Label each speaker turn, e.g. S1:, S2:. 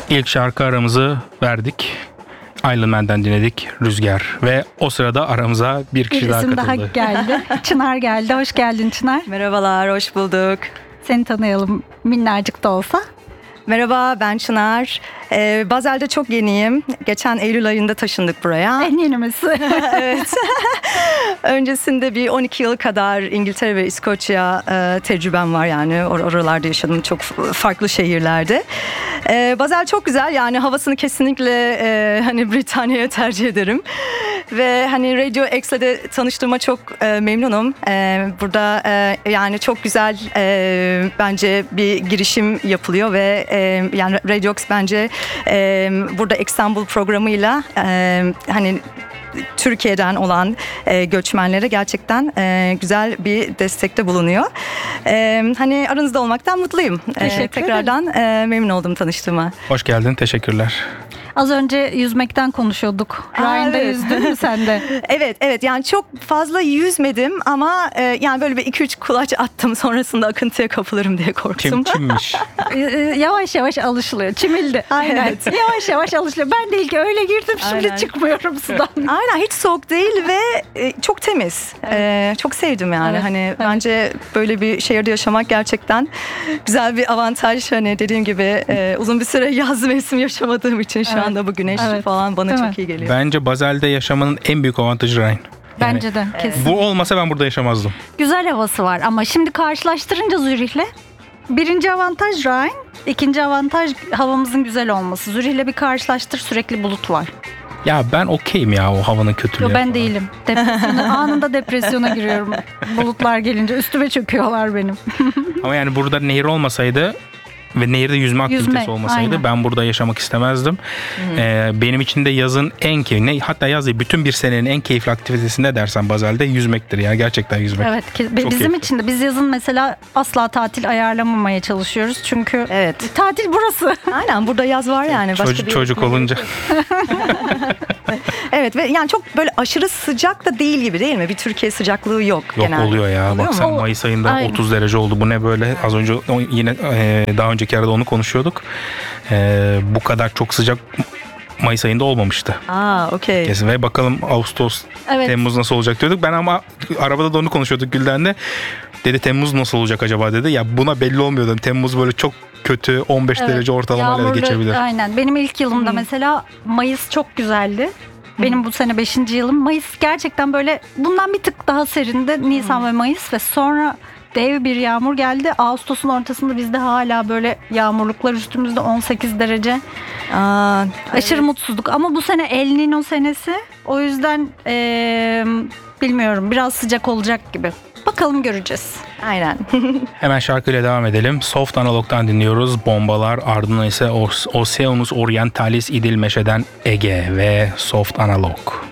S1: İlk şarkı aramızı verdik. Iron Man'den dinledik, Rüzgar. Ve o sırada aramıza bir kişi daha katıldı.
S2: daha geldi. Çınar geldi. Hoş geldin Çınar.
S3: Merhabalar, hoş bulduk.
S2: Seni tanıyalım minnacık da olsa.
S3: Merhaba, ben Çınar. Bazel'de çok yeniyim. Geçen Eylül ayında taşındık buraya.
S2: En yenimiz.
S3: Evet. Öncesinde bir 12 yıl kadar İngiltere ve İskoçya tecrübem var yani. Oralarda yaşadım, çok farklı şehirlerde. Bazel çok güzel, yani havasını kesinlikle hani Britanya'ya tercih ederim. Ve hani Radio X'le de tanıştığıma çok memnunum. Burada yani çok güzel bence bir girişim yapılıyor ve yani Radio X bence burada İstanbul programıyla hani Türkiye'den olan göçmenlere gerçekten güzel bir destekte bulunuyor. Hani aranızda olmaktan mutluyum. Tekrardan memnun oldum tanıştığıma.
S1: Hoş geldin, teşekkürler.
S2: Az önce yüzmekten konuşuyorduk. Ryan'da
S3: evet.
S2: yüzdün mü sen de?
S3: Evet yani çok fazla yüzmedim ama yani böyle bir 2-3 kulaç attım, sonrasında akıntıya kapılırım diye korktum.
S1: Kimmiş?
S2: Yavaş yavaş alışılıyor. Çimildi. Aynen.
S3: Evet.
S2: Yavaş yavaş alışılıyor. Ben de ilk öyle girdim, şimdi
S3: Aynen.
S2: çıkmıyorum sudan.
S3: Aynen, hiç soğuk değil ve çok temiz. Çok sevdim yani.
S2: Evet,
S3: Hani
S2: evet.
S3: bence böyle bir şehirde yaşamak gerçekten güzel bir avantaj. Hani dediğim gibi uzun bir süre yaz mevsimi yaşamadığım için şu anda bu güneş falan bana
S2: Değil
S3: çok
S2: mi?
S3: iyi geliyor.
S1: Bence Bazel'de yaşamanın en büyük avantajı Ryan.
S2: Bence de kesin.
S1: Bu olmasa ben burada yaşamazdım.
S2: Güzel havası var ama şimdi karşılaştırınca Zürih'le birinci avantaj Rhein, ikinci avantaj havamızın güzel olması. Zürih'le bir karşılaştır, sürekli bulut var.
S1: Ya ben okeyim ya o havanın kötülüğü.
S2: Yo, ben
S1: falan.
S2: değilim. Anında depresyona giriyorum. Bulutlar gelince üstüme çöküyorlar benim.
S1: Ama yani burada nehir olmasaydı ve nehirde yüzme aktivitesi olmasaydı
S2: aynen.
S1: ben burada yaşamak istemezdim. Benim için de yazın en keyifli, hatta yaz değil bütün bir senenin en keyifli aktivitesi ne dersen Bazel'de yüzmektir. Yani gerçekten yüzmek.
S2: Evet, bizim
S1: keyifli.
S2: için de biz yazın mesela asla tatil ayarlamamaya çalışıyoruz. Çünkü tatil burası.
S3: Aynen, burada yaz var yani. Başka bir
S1: Çocuk olunca.
S3: Evet ve yani çok böyle aşırı sıcak da değil gibi, değil mi? Bir Türkiye sıcaklığı yok
S1: Yok
S3: genelde.
S1: oluyor ya.
S3: Oluyor
S1: Bak
S3: mu?
S1: sen Mayıs ayında
S2: Aynen.
S1: 30 derece oldu. Bu ne böyle? Az önce yine daha önceki arada onu konuşuyorduk. Bu kadar çok sıcak Mayıs ayında olmamıştı.
S3: Okey.
S1: Kesin. Ve bakalım Ağustos,
S2: Evet.
S1: Temmuz nasıl olacak diyorduk. Ben ama arabada da onu konuşuyorduk Gülden'le. Dedi Temmuz nasıl olacak acaba dedi. Ya buna belli olmuyor dedim. Temmuz böyle çok kötü 15 derece ortalamayla
S2: Yağmurlu,
S1: geçebilir.
S2: Aynen. Benim ilk yılımda mesela Mayıs çok güzeldi. Benim bu sene 5. yılım. Mayıs gerçekten böyle bundan bir tık daha serindi. Nisan ve Mayıs ve sonra dev bir yağmur geldi. Ağustos'un ortasında bizde hala böyle yağmurluklar üstümüzde 18 derece. Aşırı mutsuzluk. Ama bu sene El Niño senesi. O yüzden bilmiyorum, biraz sıcak olacak gibi. Bakalım, göreceğiz.
S3: Aynen.
S1: Hemen şarkıyla devam edelim. Soft Analog'dan dinliyoruz. Bombalar, ardından ise Oceanus Orientalis İdil Meşe'den Ege ve Soft Analog.